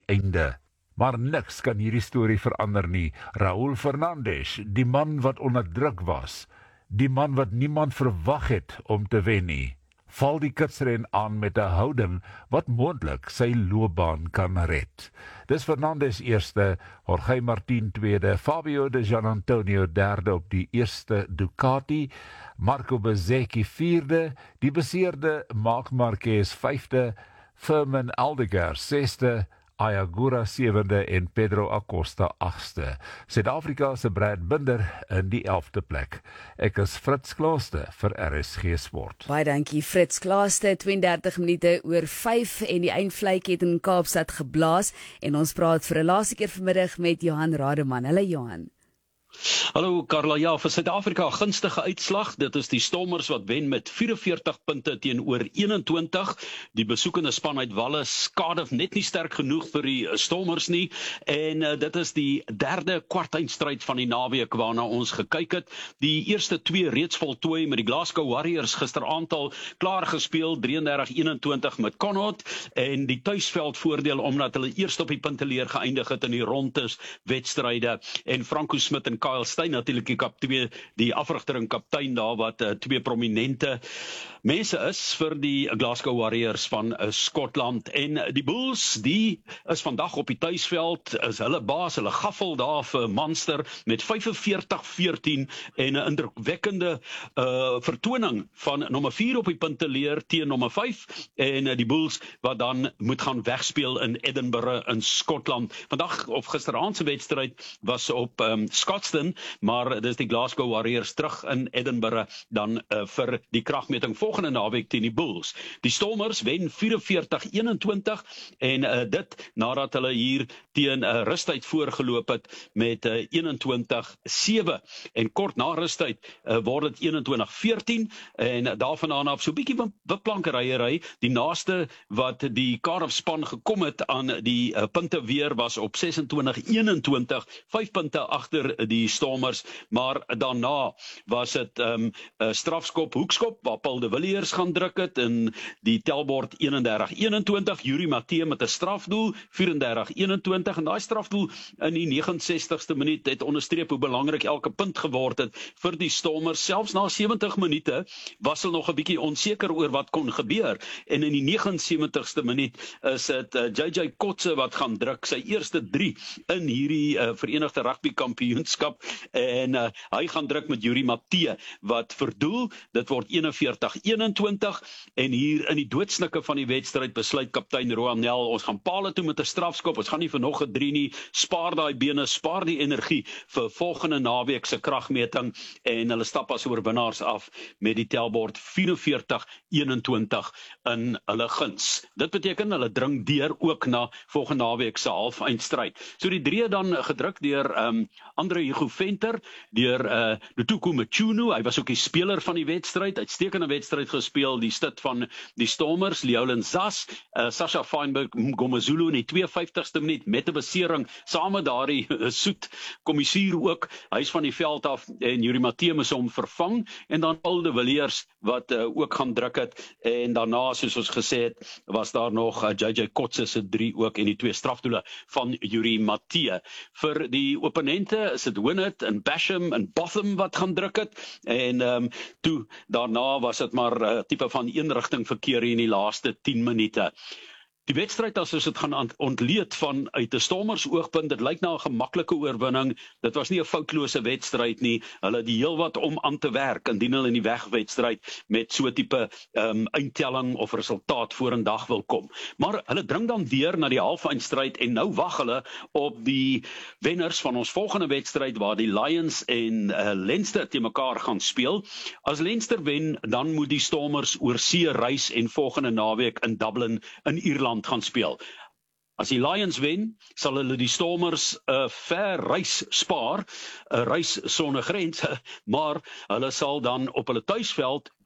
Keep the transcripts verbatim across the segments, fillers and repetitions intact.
einde. Maar niks kan hierdie storie verander nie. Raúl Fernandes, die man wat onder druk was, die man wat niemand verwag het om te wen nie, val die kitsren aan met 'n houding wat moontlik sy loopbaan kan red. Dis Fernandes eerste, Jorge Martin tweede, Fabio de Gianantonio derde op die eerste Ducati, Marco Bezzecchi vierde, die beseerde Marc Marquez vyfde, Firmin Aldegar sesde, Ayagura sewende en Pedro Acosta agste. Suid-Afrika se Brad Binder in die elfde plek. Ek is Fritz Klaaste vir R S G Sport. Baie dankie Fritz Klaaste, twee en dertig minute oor vyf en die eindvlek het in Kaapstad geblaas en ons praat vir 'n laaste keer vanmiddag met Johan Rademan. Hallo Johan. Hallo Carla, ja, vir Suid-Afrika gunstige uitslag. Dit is die Stormers wat wen met vyf-en-veertig punte teenoor eenentwintig. Die besoekende span uit Wallis, Cardiff net nie sterk genoeg vir die Stormers nie. En uh, dit is die derde kwartfinalestryd van die naweek waarna ons gekyk het. Die eerste twee reeds voltooi met die Glasgow Warriors gisteraand al klaar gespeel, drieëndertig eenentwintig met Connaught, en die tuisveld voordeel omdat hulle eerst op die punteleer geëindig het in die rondes wedstryde. En Franco Smit en Kyle Steyn natuurlik die kap twee, die afrigter en kaptein daar wat uh, twee prominente mense is vir die Glasgow Warriors van uh, Skotland. En uh, die Bulls, die is vandag op die tuisveld, is hulle baas, hulle gaffel daar vir Munster met vyf-en-veertig veertien en 'n indrukwekkende uh, vertoning van nommer vier op die punteleer teen nommer vyf, en uh, die Bulls wat dan moet gaan wegspeel in Edinburgh in Skotland. Vandag of gisteraand se wedstryd was op um, Scotstoun, maar dis die Glasgow Warriors terug in Edinburgh dan uh, vir die kragmeting volgende naweek teen die Bulls. Die Stormers wen vyf-en-veertig eenentwintig en uh, dit nadat hulle hier teen 'n uh, rustyd voorgeloop het met uh, eenentwintig sewe, en kort na rustyd uh, word dit eenentwintig veertien, en uh, daarvandaan af so 'n bietjie beplankeryery. Die naaste wat die Cardiff span gekom het aan die uh, punte weer was op sesentwintig eenentwintig, vyf punte agter die Stormers, maar daarna was dit um, uh, strafskop, hoekskop, waar Paul de Villiers gaan druk het, en die telbord eenendertig eenentwintig, Yuri Matthee met 'n strafdoel, vyf-en-dertig eenentwintig, en daai strafdoel in die negenensestigste minuut het onderstreep hoe belangrik elke punt geword het vir die Stormers. Selfs na sewentig minute was hulle nog 'n bietjie onseker oor wat kon gebeur, en in die negenensewentigste minuut is dit uh, J J Kotze wat gaan druk, sy eerste drie in hierdie uh, Verenigde Rugby Kampioenskap, en uh, hy gaan druk met Yuri Matthee wat verdoel. Dit word eenenveertig eenentwintig, en hier in die doodsnikke van die wedstryd besluit kaptein Roan Nel, ons gaan paal toe met 'n strafskop, ons gaan nie vir nog 'n drie nie, spaar daai bene, spaar die energie vir volgende naweek se kragmeting, en hulle stap as oorwinnaars af met die telbord vyf-en-veertig eenentwintig in hulle guns. Dit beteken hulle dring deur ook na volgende naweek se halfeindstryd. So die drie dan gedruk deur um, Andre Hugo Venter, deur uh, Ntuku Mchunu, hy was ook die speler van die wedstryd, uitstekende wedstryd gespeel, die stit van die Stormers, Leolin Zas, uh, Sasha Feinberg Mngomezulu in die tweeënvyftigste minuut met 'n besering, saam met daardie uh, soet kommissuur ook, hy is van die veld af, en Yuri Matthee is hom vervang, en dan Paul de Villiers wat uh, ook gaan druk het, en daarna, soos ons gesê het, was daar nog uh, J J Kotze se drie ook, en die twee strafdoele van Yuri Matthee. Vir die opponente is dit Winnett en Basham en Botham wat gaan druk het, en um, toe daarna was dit maar 'n uh, tipe van eenrigting verkeer in die laaste tien minute. Die wedstryd, as ons dit gaan ontleed van uit 'n Stormers oogpunt, dit lyk na 'n gemaklike oorwinning. Dit was nie 'n foutlose wedstryd nie. Hulle het die heel wat om aan te werk indien hulle in die wegwedstryd met so 'n tipe um, eindtelling of resultaat vorendag wil kom. Maar hulle dring dan deur na die halfeindstryd, en nou wag hulle op die wenners van ons volgende wedstryd waar die Lions en uh, Leinster te mekaar gaan speel. As Leinster wen, dan moet die Stormers oor see reis en volgende naweek in Dublin in Ierland gaan speel. As die Lions wen, sal hulle die Stormers 'n uh, ver reis spaar, 'n reis sonder grense, maar hulle sal dan op hulle tuisveld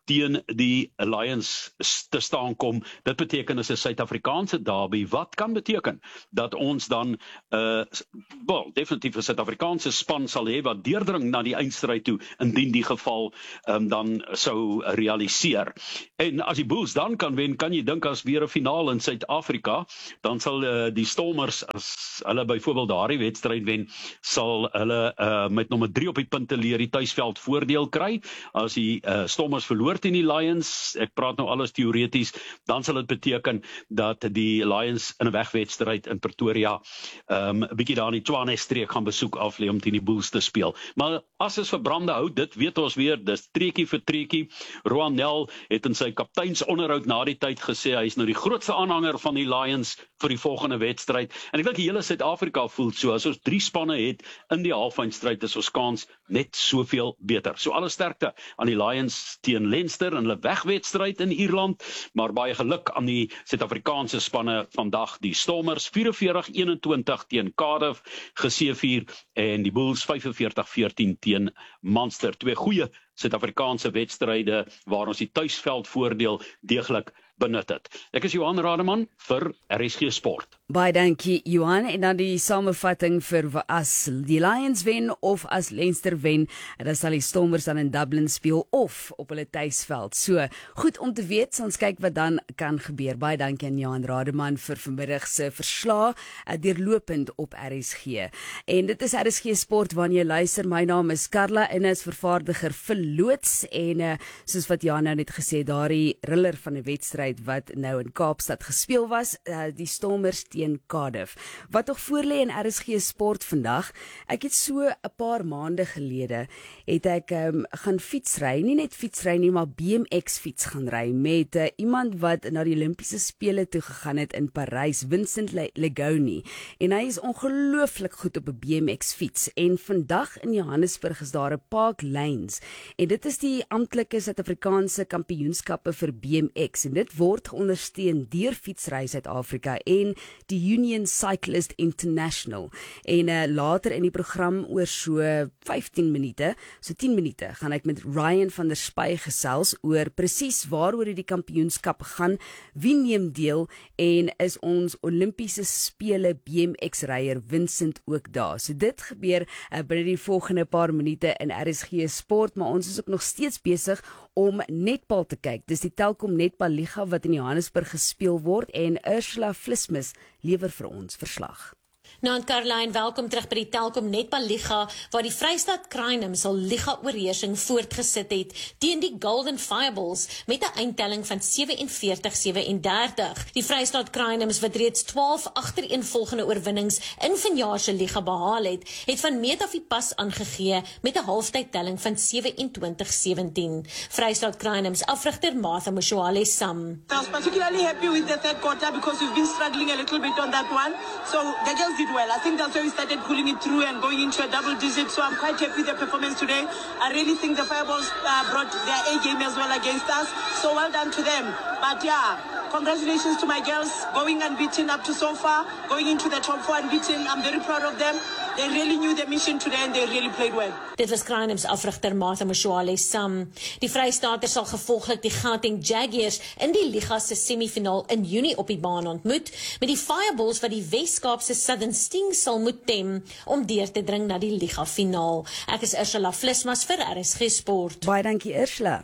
teen die Lions te staan kom. Dit beteken is 'n Suid-Afrikaanse derby, wat kan beteken dat ons dan uh, wel, definitief 'n Suid-Afrikaanse span sal hê wat deurdring na die eindstryd toe, indien die geval um, dan sou realiseer. En as die Bulls dan kan wen, kan jy dink as weer 'n finaal in Suid-Afrika, dan sal uh, die Stormers, as hulle byvoorbeeld daardie wedstryd wen, sal hulle uh, met nommer drie op die punte leer die tuisveld voordeel kry. As die uh, Stormers verloor teen die Lions, ek praat nou alles teoreties, dan sal dit beteken dat die Lions in 'n wegwedstryd in Pretoria um, 'n bietjie daar in die Tshwane streek gaan besoek aflê om teen die Bulls te speel. Maar as is verbrande hout, dit weet ons weer, dis treetjie vir treetjie. Roan Nel het in sy kapteinsonderhoud na die tyd gesê hy is nou die grootste aanhanger van die Lions vir die volgende wedstryd. En ek dink die hele Suid-Afrika voel so, as ons drie spanne het in die halfeindstryd, is ons kans net soveel beter. So alle sterkte aan die Lions teen Leinster in hulle wegwedstryd in Ierland, maar baie geluk aan die Suid-Afrikaanse spanne vandag. Die Stormers vyf en veertig eenentwintig teen Cardiff geseëvier en die Bulls vyf en veertig veertien teen Munster. Twee goeie Suid-Afrikaanse wedstryde waar ons die tuisveld voordeel deeglik benut het. Ek is Johan Rademan vir R S G Sport. Baie dankie Johan, en dan die samevatting vir as die Lions wen of as Leinster wen, dan sal die Stormers dan in Dublin speel of op hulle tuisveld. So, goed om te weet, ons kyk wat dan kan gebeur. Baie dankie aan Johan Rademan vir vanmiddag se verslae, deurlopend op R S G. En dit is R S G Sport wanneer jy luister. My naam is Carla en is vervaardiger vir loods, en uh, soos wat Jan nou net gesê, daardie riller van 'n wedstryd wat nou in Kaapstad gespeel was, uh, die Stormers teen Cardiff. Wat nog voorlê in R S G Sport vandag, ek het so 'n paar maande gelede, het ek um, gaan fietsry, nie net fietsry nie, maar B M X fiets gaan ry, met uh, iemand wat na die Olimpiese Spele toe gegaan het in Parys, Vincent Legoni, en hy is ongelooflik goed op 'n B M X fiets, en vandag in Johannesburg is daar 'n Park Lanes, en dit is die amptelike Suid-Afrikaanse kampioenskappe vir B M X, en dit word geondersteun deur Fietsry Suid-Afrika en die Union Cyclist International. En uh, later in die program oor so vyftien minute, so tien minute, gaan ek met Ryan van der Spy gesels oor presies waaroor die kampioenskap gaan, wie neem deel, en is ons Olimpiese Spele B M X ryer Vincent ook daar. So dit gebeur uh, binne die volgende paar minute in R S G Sport, maar ons is ook nog steeds besig om netbal te kyk. Dis die Telkom Netbal Liga wat in Johannesburg gespeel word, en Ursula Vlismus lewer vir ons verslag. Nou, Caroline, welkom terug by die Telkom Netbal Liga, waar die Vrystaat Crinums al Liga oorheersing voortgesit het teen die Golden Fireballs met 'n eindtelling van sewenveertig sewendertig. Die Vrystaat Crinums, wat reeds twaalf agtereenvolgende oorwinnings in vanjaar se liga behaal het, het van meet af die pas aangegee met 'n halftydtelling van sewenentwintig sewentien. Vrystaat Crinums afrigter Martha Moshoale Sam. I was particularly happy with the third quarter because we've been struggling a little bit on that one. So the girls did well. I think that's why we started pulling it through and going into a double digit. So I'm quite happy with the performance today. I really think the Fireballs uh, brought their A game as well against us. So well done to them. But yeah, congratulations to my girls going unbeaten up to so far, going into the top four unbeaten. I'm very proud of them. They really knew the mission today and they really played well. Dit was Crinums afrigter Martha Moshoale Sam. Die Vrystaaters sal gevolglik die Gauteng Jaguars in die liga se semifinaal in Junie op die baan ontmoet, met die Fireballs wat die Wes-Kaapse Southern Sting sal moet tem om deur te dring na die liga finaal. Ek is Ursula Vlismas vir R S G Sport. Baie dankie Ursula.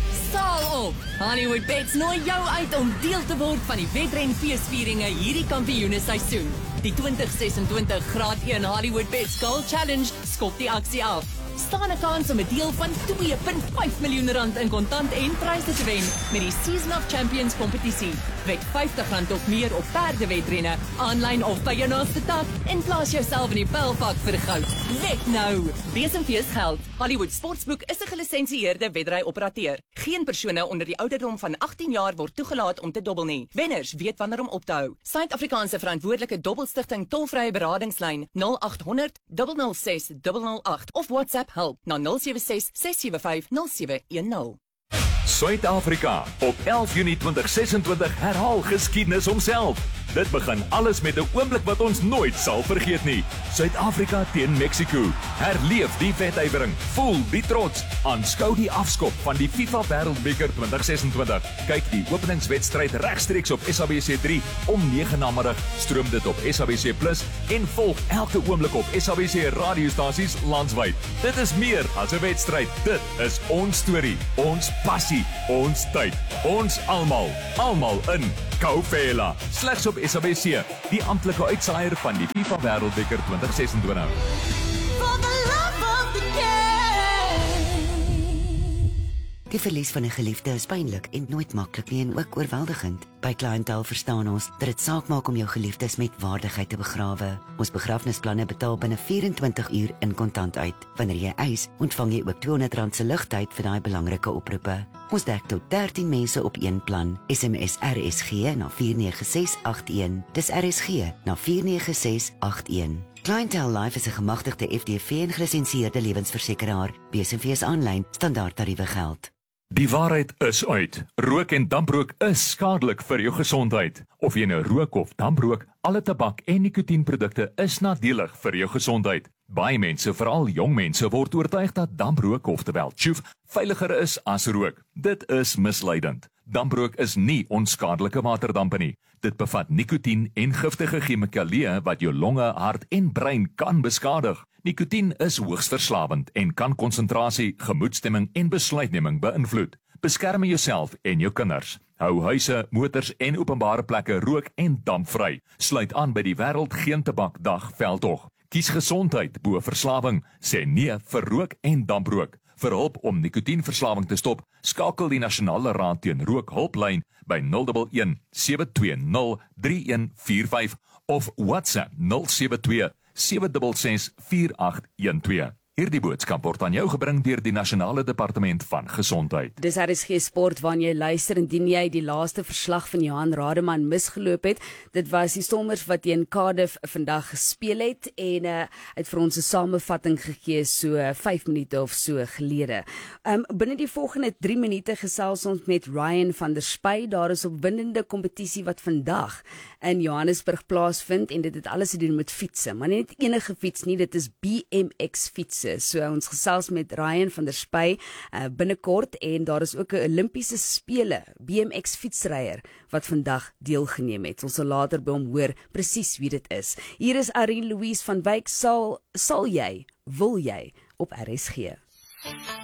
Saal op! Hollywood Bets nooi jou uit om deel te word van die wedren feesvieringe hierdie kampioene seisoen. Die twintig sesentwintig graad een Hollywood Bets Gold Challenge skop die aksie af. Staan 'n kans om 'n deel van twee komma vyf miljoen rand in kontant en pryse te wen met die Season of Champions kompetisie. Wek vyftig rand of meer op perdewedrenne, aanlyn of by jou naaste tak, en plaas jouself in die pylvak vir goud. Wek nou! Besenfees geld. Hollywood Sportsboek is 'n gelisensieerde wedry-operateur. Geen persone onder die ouderdom van agttien jaar word toegelaat om te dobbel nie. Wenners weet wanneer om op te hou. Suid-Afrikaanse verantwoordelike dobbelstigting tolvrye beradingslyn nul agt honderd nul nul ses nul nul agt of WhatsApp help na nul sewe ses ses sewe vyf nul sewe een nul. Suid-Afrika op elf Junie twintig sesentwintig herhaal geskiedenis homself. Dit begin alles met 'n oomblik wat ons nooit sal vergeet nie. Suid-Afrika teen Mexiko. Herleef die wedywering. Voel die trots. Aanskou die afskop van die FIFA Wêreldbeker twintig sesentwintig. Kyk die openingswedstryd regstreeks op S A B C drie om nege namiddag. Stroom dit op S A B C Plus en volg elke oomblik op S A B C radiostasies landwyd. Dit is meer as 'n wedstryd. Dit is ons storie, ons passie, ons tyd, ons almal, almal in Kaufela. Slegs op S A B C, die amptelike uitsaaier van die FIFA Wêreldbeker twintig sesentwintig. Die verlies van 'n geliefde is pynlik en nooit maklik nie en ook oorweldigend. By Clientele verstaan ons dat dit saak maak om jou geliefdes met waardigheid te begrawe. Ons begrafnisplanne betaal binne vyf-en-twintig uur in kontant uit. Wanneer jy eis, ontvang jy ook tweehonderd rand se ligtyd vir daai belangrike oproepe. Ons dek tot dertien mense op een plan. S M S R S G na vier nege ses agt een. Dis R S G na vier nege ses agt een. Clientele Life is 'n gemagtigde F D V en gelisensieerde lewensversekeraar. B S V is aanlyn, standaard tariewe geld. Die waarheid is uit. Rook en damprook is skadelik vir jou gesondheid. Of jy nou rook of damprook, alle tabak en nikotienprodukte is nadelig vir jou gesondheid. Baie mense, veral jong mense, word oortuig dat damprook, oftewel tjoef, veiliger is as rook. Dit is misleidend. Damprook is nie onskadelike waterdampe nie. Dit bevat nikotien en giftige chemikalieë wat jou longe, hart en brein kan beskadig. Nikotien is hoogs verslawend en kan konsentrasie, gemoedstemming en besluitneming beïnvloed. Beskerm jouself en jou kinders. Hou huise, motors en openbare plekke rook en dampvry. Sluit aan by die Wêreld Geen Tabak Dag veldtog. Kies gesondheid bo verslawing. Sê nee vir rook en damprook. Vir hulp om nikotienverslawing te stop, skakel die Nasionale Raad teen Rook hulplyn by nul een een sewe twee nul drie een vier vyf of WhatsApp nul sewe twee sewe ses ses vier agt een twee. Hierdie boodskap word aan jou gebring deur die Nasionale Departement van Gesondheid. Dis R S G Sport waarna jy luister indien jy die laaste verslag van Johan Rademan misgeloop het. Dit was die Stormers wat teen Cardiff vandag gespeel het en uh, het vir ons 'n samevatting gegee so vyf minute of so gelede. Um, binne die volgende drie minute gesels ons met Ryan van der Spy. Daar is 'n opwindende kompetisie wat vandag in Johannesburg plaasvind en dit het alles te doen met fietsen, maar nie net enige fiets nie, dit is B M X fietsen. So ons gesels met Ryan van der Spy uh, binnekort en daar is ook 'n Olimpiese spele B M X fietsryer wat vandag deelgeneem het. Ons sal later by hom hoor presies wie dit is. Hier is Irene Louise van Wyk. Sal sal jy, wil jy op R S G.